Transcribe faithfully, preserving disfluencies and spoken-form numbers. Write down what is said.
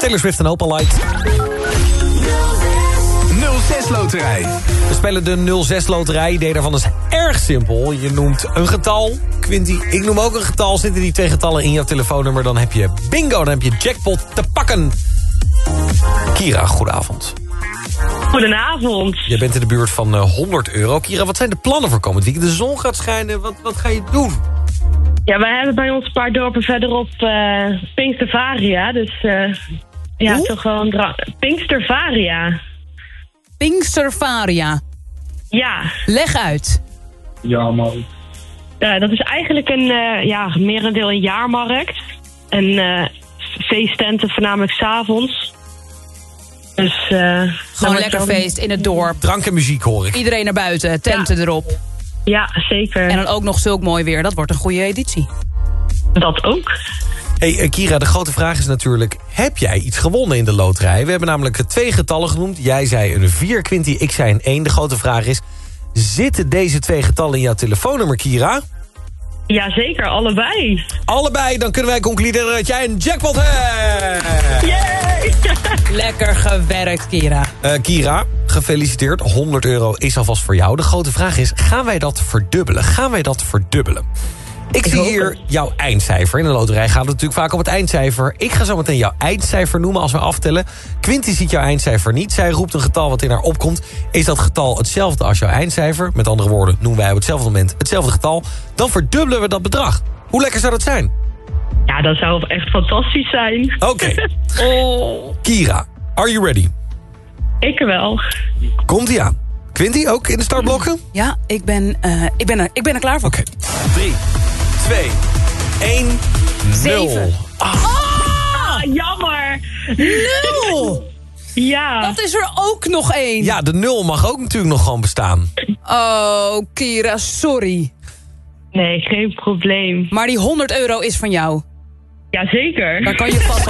Taylor Swift en Opal Light. nul zes Loterij. We spelen de nul zes Loterij. Idee daarvan is erg simpel. Je noemt een getal. Quinty, ik noem ook een getal. Zitten die twee getallen in jouw telefoonnummer, dan heb je bingo. Dan heb je jackpot te pakken. Kira, goedenavond. Goedenavond. Je bent in de buurt van uh, honderd euro. Kira, wat zijn de plannen voor komend weekend? De zon gaat schijnen. Wat, wat ga je doen? Ja, wij hebben bij ons een paar dorpen verderop uh, Pinkstervaria. Dus uh, ja, Hoe? toch wel een dra- Pinkstervaria. Pinkstervaria. Ja. Leg uit. Ja, man. Uh, dat is eigenlijk een, uh, ja, merendeel een jaarmarkt. En uh, feesttenten voornamelijk 's avonds. Dus, uh, Gewoon lekker feest in het dorp. Drank en muziek hoor ik. Iedereen naar buiten, tenten Ja. erop. Ja, zeker. En dan ook nog zulk mooi weer. Dat wordt een goede editie. Dat ook. Hey uh, Kira, de grote vraag is natuurlijk... heb jij iets gewonnen in de loterij? We hebben namelijk twee getallen genoemd. Jij zei een vier, Quinty, ik zei een één. De grote vraag is... zitten deze twee getallen in jouw telefoonnummer, Kira? Jazeker, allebei. Allebei, dan kunnen wij concluderen dat jij een jackpot hebt. Yay! Lekker gewerkt, Kira. Uh, Kira, gefeliciteerd. honderd euro is alvast voor jou. De grote vraag is, gaan wij dat verdubbelen? Gaan wij dat verdubbelen? Ik, Ik zie hoop hier het. jouw eindcijfer. In de loterij gaat het natuurlijk vaak om het eindcijfer. Ik ga zo meteen jouw eindcijfer noemen als we aftellen. Quinty ziet jouw eindcijfer niet. Zij roept een getal wat in haar opkomt. Is dat getal hetzelfde als jouw eindcijfer? Met andere woorden, noemen wij op hetzelfde moment hetzelfde getal. Dan verdubbelen we dat bedrag. Hoe lekker zou dat zijn? Ja, dat zou echt fantastisch zijn. Oké. Okay. Oh. Kira, are you ready? Ik wel. Komt-ie aan. Quinty, ook in de startblokken? Ja, ik ben, uh, ik ben, er, ik ben er klaar voor. Oké. drie, twee, één, nul. Zeven. Ah. Ah, jammer. Nul! Ja. Dat is er ook nog één. Ja, de nul mag ook natuurlijk nog gewoon bestaan. Oh, Kira, sorry. Nee, geen probleem. Maar die honderd euro is van jou. Jazeker. Daar kan je vast